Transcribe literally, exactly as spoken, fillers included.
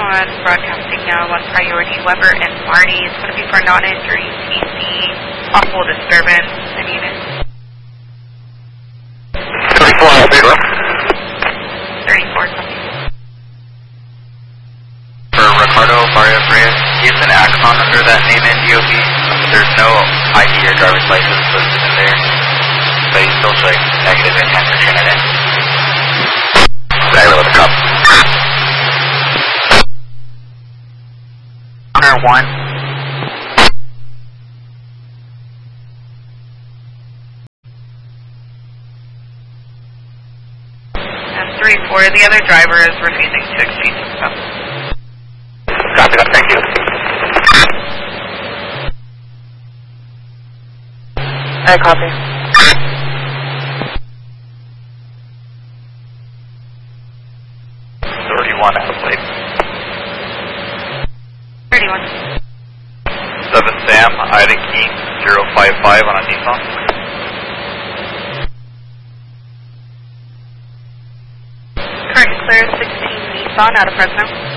on broadcasting now on priority Weber and Marty. It's going to be for non-injury P C, possible disturbance in unit. thirty-four, Albedo. thirty-four, copy. For Ricardo Barrios Reyes, he has an Axon under that name in D O B. There's no I D or driver's license listed in there, but he's still showing negative intent for Trinidad. Dialer with the cup. Honor one. And three four, the other driver is refusing to exchange himself. Copy that, thank you. I copy. thirty-one, out of plate. thirty-one. seven Sam, Ida King, zero five five on a Nissan. Current clear sixteen Nissan out of Fresno.